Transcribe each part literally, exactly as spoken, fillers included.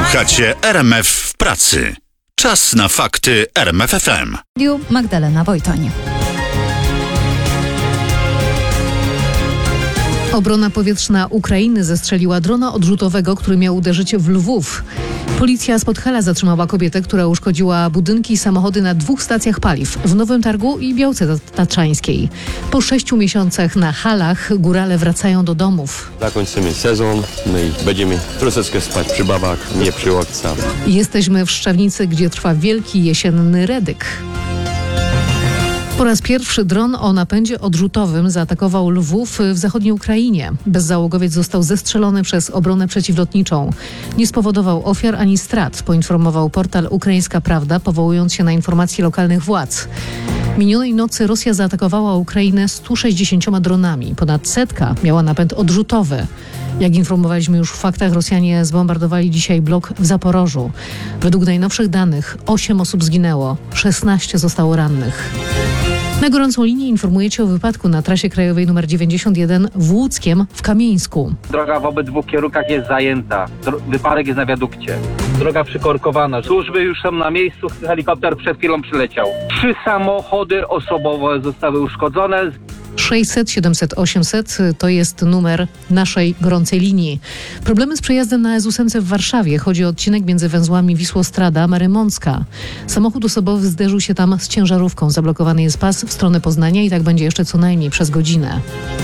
Słuchacie R M F w pracy. Czas na fakty R M F F M. Magdalena Wojtoń. Obrona powietrzna Ukrainy zestrzeliła drona odrzutowego, który miał uderzyć w Lwów. Policja z Podhala zatrzymała kobietę, która uszkodziła budynki i samochody na dwóch stacjach paliw w Nowym Targu i Białce Tatrzańskiej. Po sześciu miesiącach na halach górale wracają do domów. Zakończymy sezon, my będziemy troszeczkę spać przy babach, nie przy łokcach. Jesteśmy w Szczawnicy, gdzie trwa wielki jesienny redyk. Po raz pierwszy dron o napędzie odrzutowym zaatakował Lwów w zachodniej Ukrainie. Bezzałogowiec został zestrzelony przez obronę przeciwlotniczą. Nie spowodował ofiar ani strat, poinformował portal Ukraińska Prawda, powołując się na informacje lokalnych władz. Minionej nocy Rosja zaatakowała Ukrainę stu sześćdziesięcioma dronami. Ponad setka miała napęd odrzutowy. Jak informowaliśmy już w faktach, Rosjanie zbombardowali dzisiaj blok w Zaporożu. Według najnowszych danych osiem osób zginęło, szesnaście zostało rannych. Na gorącą linię informujecie o wypadku na trasie krajowej nr dziewięćdziesiąt jeden w Łódzkiem w Kamieńsku. Droga w obydwu kierunkach jest zajęta. Dro- wypadek jest na wiadukcie. Droga przykorkowana. Służby już są na miejscu. Helikopter przed chwilą przyleciał. Trzy samochody osobowe zostały uszkodzone. sześćset, siedemset, osiemset to jest numer naszej gorącej linii. Problemy z przejazdem na S osiem w Warszawie. Chodzi o odcinek między węzłami Wisłostrada, Marymącka. Samochód osobowy zderzył się tam z ciężarówką. Zablokowany jest pas w stronę Poznania i tak będzie jeszcze co najmniej przez godzinę.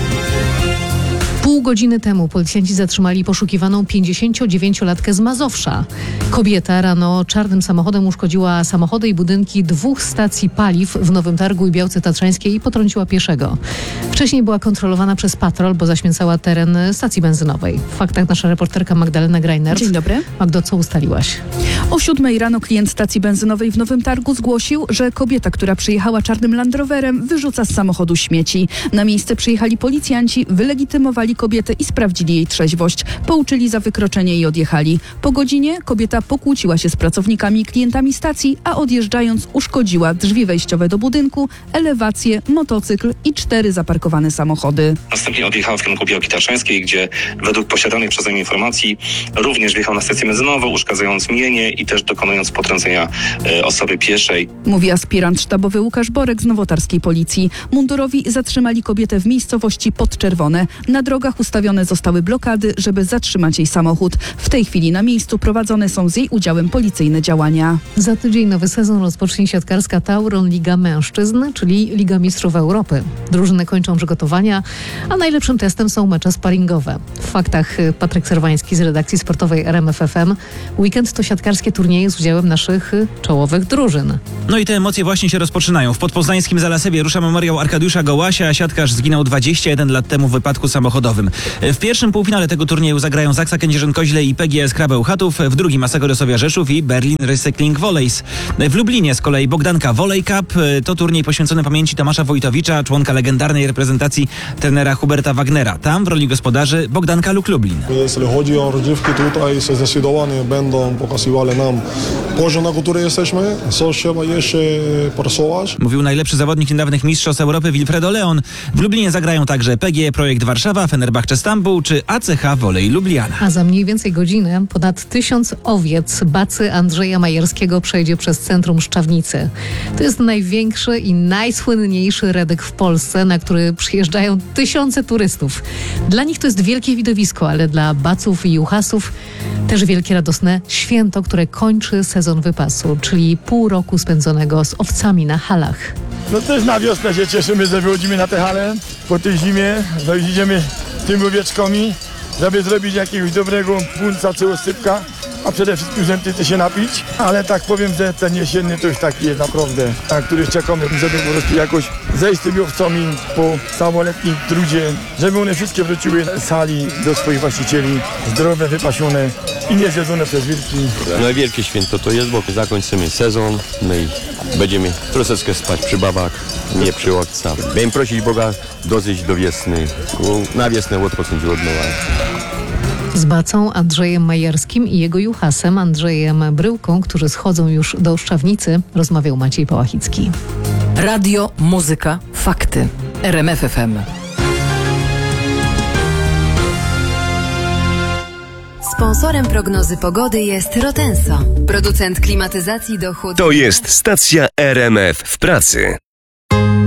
Pół godziny temu policjanci zatrzymali poszukiwaną pięćdziesięciodziewięciolatkę z Mazowsza. Kobieta rano czarnym samochodem uszkodziła samochody i budynki dwóch stacji paliw w Nowym Targu i Białce Tatrzańskiej i potrąciła pieszego. Wcześniej była kontrolowana przez patrol, bo zaśmiecała teren stacji benzynowej. W faktach nasza reporterka Magdalena Grajner. Dzień dobry. Magdo, co ustaliłaś? O siódmej rano klient stacji benzynowej w Nowym Targu zgłosił, że kobieta, która przyjechała czarnym Land Roverem, wyrzuca z samochodu śmieci. Na miejsce przyjechali policjanci, wylegitymowali kobietę i sprawdzili jej trzeźwość. Pouczyli za wykroczenie i odjechali. Po godzinie kobieta pokłóciła się z pracownikami i klientami stacji, a odjeżdżając uszkodziła drzwi wejściowe do budynku, elewację, motocykl i cztery zaparkowane samochody. Następnie odjechała w kierunku Białki Tatrzańskiej, gdzie według posiadanych przeze mnie informacji również wjechał na stację benzynową, uszkadzając mienie i też dokonując potrącenia e, osoby pieszej. Mówi aspirant sztabowy Łukasz Borek z nowotarskiej policji. Mundurowi zatrzymali kobietę w miejscowości Podczerwone. Na drogach ustawione zostały blokady, żeby zatrzymać jej samochód. W tej chwili na miejscu prowadzone są z jej udziałem policyjne działania. Za tydzień nowy sezon rozpocznie siatkarska Tauron Liga Mężczyzn, czyli Liga Mistrzów Europy. Drużyny kończą przygotowania, a najlepszym testem są mecze sparingowe. W faktach Patryk Serwański z redakcji sportowej R M F F M. Weekend to siatkarskie turnieje z udziałem naszych czołowych drużyn. No i te emocje właśnie się rozpoczynają. W podpoznańskim Zalasebie rusza memoriał Arkadiusza Gołasia. Siatkarz zginął dwadzieścia jeden lat temu w wypadku samochodowym. W pierwszym półfinale tego turnieju zagrają Zaksa Kędzierzyn-Koźle i P G S Krabeł Chatów, w drugim Asseco Resowia Rzeszów i Berlin Recycling Volleys. W Lublinie z kolei Bogdanka Volley Cup. To turniej poświęcony pamięci Tomasza Wojtowicza, członka legendarnej reprezentacji trenera Huberta Wagnera. Tam w roli gospodarzy Bogdanka Luk Lublin. Jeśli chodzi o rozgrywki tutaj, zdecydowanie będą pokazywały nam poziom, na który jesteśmy, co trzeba jeszcze pracować. Mówił najlepszy zawodnik niedawnych mistrzostw Europy Wilfredo Leon. W Lublinie zagrają także P G E Projekt Warszawa, Fenerbahce Stambuł czy A C H Volley Lubliana. A za mniej więcej godzinę ponad tysiąc owiec bacy Andrzeja Majerskiego przejdzie przez centrum Szczawnicy. To jest największy i najsłynniejszy redyk w Polsce, na który przyjeżdżają tysiące turystów. Dla nich to jest wielkie widowisko, ale dla baców i juchasów też wielkie radosne święto, które kończy sezon wypasu, czyli pół roku spędzonego z owcami na halach. No też na wiosnę się cieszymy, że wychodzimy na te hale po tej zimie, no i idziemy tymi owieczkami, żeby zrobić jakiegoś dobrego punca czy osypka, a przede wszystkim żeby się napić. Ale tak powiem, że ten jesienny to już taki jest naprawdę, na który czekamy, żeby po prostu jakoś zejść z tymi owcami po całoletnim trudzie, żeby one wszystkie wróciły z hali do swoich właścicieli, zdrowe, wypasione i nie zjedzone przez wilki. No i wielkie święto to jest, bo zakończymy sezon, my będziemy troszeczkę spać przy babach, nie przy łokcach. Będziemy prosić Boga dożyć do wiosny, na wiosnę odpocząć od nowa. Z bacą Andrzejem Majerskim i jego juchasem Andrzejem Bryłką, którzy schodzą już do Szczawnicy, rozmawiał Maciej Pałachicki. Radio, muzyka, fakty. R M F F M. Sponsorem prognozy pogody jest Rotenso, producent klimatyzacji do chłodni. To jest stacja R M F w pracy.